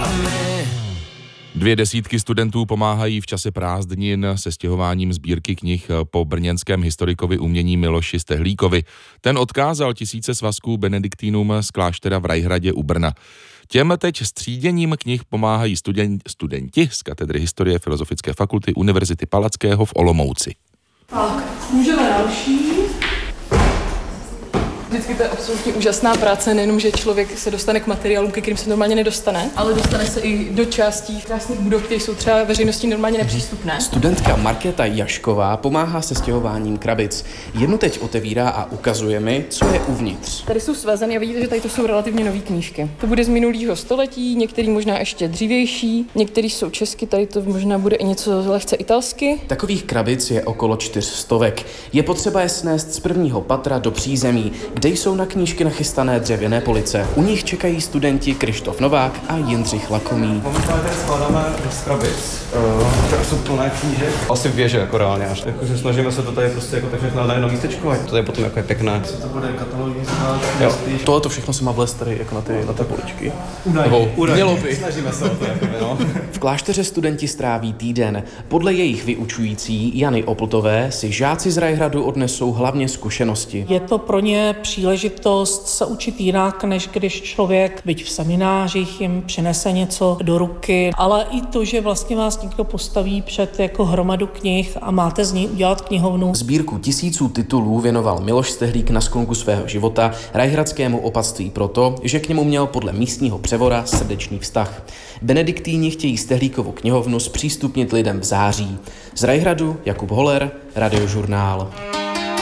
200 studentů pomáhají v čase prázdnin se stěhováním sbírky knih po brněnském historikovi umění Miloši Stehlíkovi. Ten odkázal tisíce svazků benediktínům z kláštera v Rajhradě u Brna. Těm teď s tříděním knih pomáhají studenti z katedry historie Filozofické fakulty Univerzity Palackého v Olomouci. Tak, můžeme další. Vždycky to je absolutně úžasná práce, nejenom, že člověk se dostane k materiálům, ke kterým se normálně nedostane, ale dostane se i do částí krásných budov, které jsou třeba veřejnosti normálně nepřístupné. Studentka Markéta Jašková pomáhá se stěhováním krabic. Jednu teď otevírá a ukazuje mi, co je uvnitř. Tady jsou svezeny a vidíte, že tady to jsou relativně nové knížky. To bude z minulého století, některý možná ještě dřívější, některý jsou česky, tady to možná bude i něco lehce italsky. Takových krabic je okolo 400. Je potřeba je snést z prvního patra do přízemí, kde jsou na knížky nachystané dřevěné police. U nich čekají studenti Krištof Novák a Jindřich Lakomý. Momentálně tady skládáme z krabic. Tak jsou plné knížek. Asi věže jako reálně až. Jakože snažíme se to tady prostě jako tak všechno na jedno místečko, ať to je potom jako je pěkné. Co to bude katalogy skládat? Tohle všechno se má vlézt tady jako na ty poličky. Údajně. Snažíme se o to jako no. V klášteře studenti stráví týden. Podle jejich vyučující Jany Opltové si žáci z Rajhradu odnesou hlavně zkušenosti. Je to pro ně příležitost se učit jinak, než když člověk, byť v seminářích, jim přinese něco do ruky, ale i to, že vlastně vás někdo postaví před jako hromadu knih a máte z ní udělat knihovnu. Sbírku tisíců titulů věnoval Miloš Stehlík na sklonku svého života rajhradskému opatství proto, že k němu měl podle místního převora srdečný vztah. Benediktíni chtějí Stehlíkovu knihovnu zpřístupnit lidem v září. Z Rajhradu Jakub Holer, Radiožurnál.